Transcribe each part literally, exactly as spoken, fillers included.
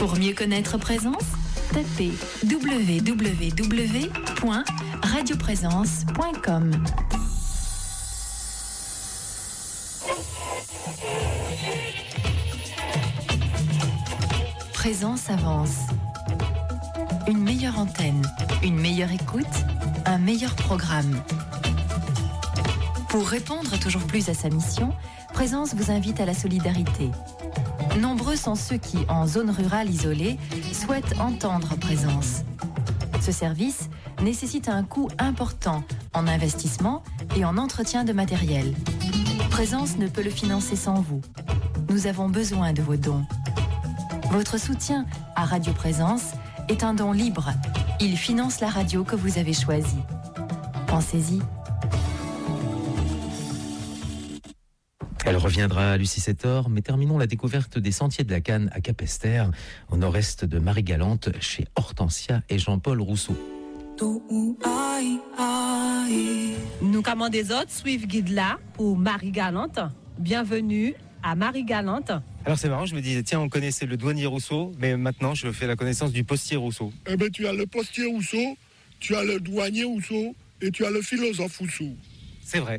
Pour mieux connaître Présence, tapez w w w point radio présence point com. Présence avance. Une meilleure antenne, une meilleure écoute, un meilleur programme. Pour répondre toujours plus à sa mission, Présence vous invite à la solidarité. Nombreux sont ceux qui, en zone rurale isolée, souhaitent entendre Présence. Ce service nécessite un coût important en investissement et en entretien de matériel. Présence ne peut le financer sans vous. Nous avons besoin de vos dons. Votre soutien à Radio Présence est un don libre. Il finance la radio que vous avez choisie. Pensez-y. Elle reviendra à Lucie Sétor, mais terminons la découverte des sentiers de la Canne à Capesterre, au nord-est de Marie-Galante, chez Hortensia et Jean-Paul Rousseau. Nous commandons des autres, suivent guide là pour Marie-Galante. Bienvenue à Marie-Galante. Alors c'est marrant, je me disais, tiens, on connaissait le douanier Rousseau, mais maintenant je fais la connaissance du postier Rousseau. Eh bien, tu as le postier Rousseau, tu as le douanier Rousseau et tu as le philosophe Rousseau. C'est vrai.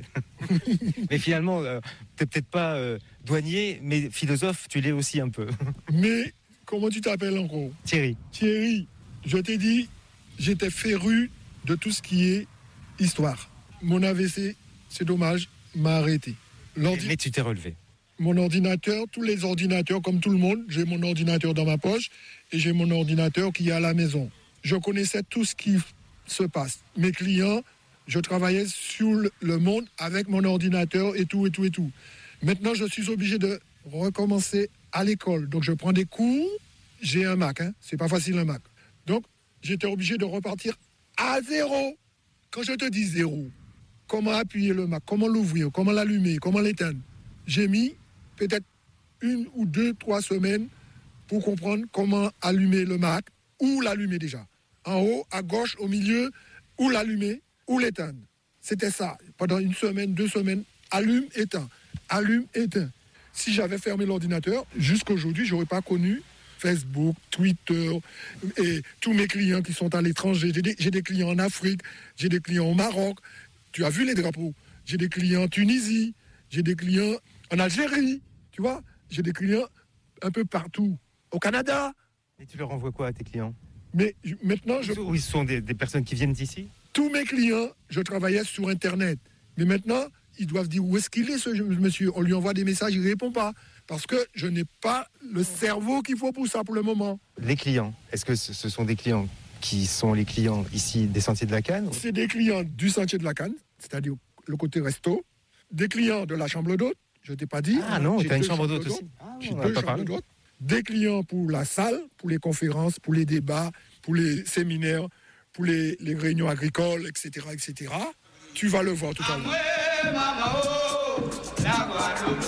Mais finalement, euh, t'es peut-être pas euh, douanier, mais philosophe, tu l'es aussi un peu. Mais comment tu t'appelles encore? Thierry. Thierry, je t'ai dit, j'étais féru de tout ce qui est histoire. Mon A V C, c'est dommage, m'a arrêté. L'ordi... Mais tu t'es relevé. Mon ordinateur, tous les ordinateurs, comme tout le monde, j'ai mon ordinateur dans ma poche et j'ai mon ordinateur qui est à la maison. Je connaissais tout ce qui se passe. Mes clients, je travaillais sur le monde avec mon ordinateur et tout, et tout, et tout. Maintenant, je suis obligé de recommencer à l'école. Donc, je prends des cours. J'ai un Mac, hein. C'est pas facile un Mac. Donc, j'étais obligé de repartir à zéro. Quand je te dis zéro, comment appuyer le Mac, comment l'ouvrir, comment l'allumer, comment l'éteindre. J'ai mis peut-être une ou deux, trois semaines pour comprendre comment allumer le Mac, ou l'allumer déjà. En haut, à gauche, au milieu, ou l'allumer, ou l'éteindre. C'était ça. Pendant une semaine, deux semaines, allume, éteins. Allume, éteins. Si j'avais fermé l'ordinateur, jusqu'aujourd'hui, je n'aurais pas connu Facebook, Twitter, et tous mes clients qui sont à l'étranger. J'ai des, j'ai des clients en Afrique, j'ai des clients au Maroc. Tu as vu les drapeaux. J'ai des clients en Tunisie, j'ai des clients en Algérie, tu vois. J'ai des clients un peu partout. Au Canada. Et tu leur envoies quoi à tes clients? Mais maintenant, je... Ou ils sont des, des personnes qui viennent d'ici? Tous mes clients, je travaillais sur Internet. Mais maintenant, ils doivent dire où est-ce qu'il est, ce monsieur. On lui envoie des messages, il ne répond pas. Parce que je n'ai pas le cerveau qu'il faut pour ça pour le moment. Les clients, est-ce que ce sont des clients qui sont les clients ici des Sentiers de la Canne? C'est des clients du Sentier de la Canne, c'est-à-dire le côté resto. Des clients de la chambre d'hôte, je ne t'ai pas dit. Ah non, tu as une chambre d'hôte aussi. Ah, J'ai deux chambres d'hôte. Des clients pour la salle, pour les conférences, pour les débats, pour les séminaires, pour les, les réunions agricoles, et cetera, et cetera. Tu vas le voir tout à l'heure.